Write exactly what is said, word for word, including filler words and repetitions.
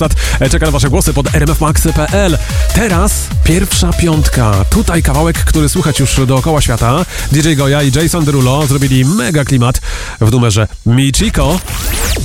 Czekam na wasze głosy pod r m f max kropka p l. Teraz pierwsza piątka. Tutaj kawałek, który słychać już dookoła świata. D J Goja i Jason Derulo zrobili mega klimat w numerze Michiko.